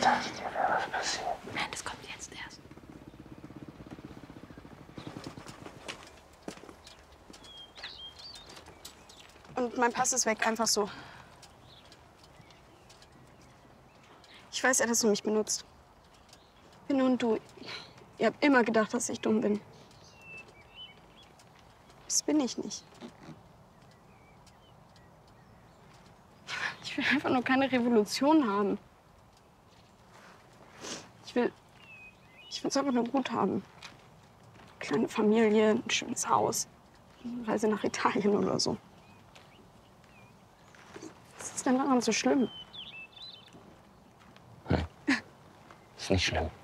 dachte, dir wäre was passiert. Nein, das kommt jetzt erst. Und mein Pass ist weg, einfach so. Ich weiß ja, dass du mich benutzt. Binne und du, ihr habt immer gedacht, dass ich dumm bin. Das bin ich nicht. Ich will einfach nur keine Revolution haben. Ich will es einfach nur gut haben. Kleine Familie, ein schönes Haus, eine Reise nach Italien oder so. Was ist denn daran so schlimm? Nein, ist nicht schlimm.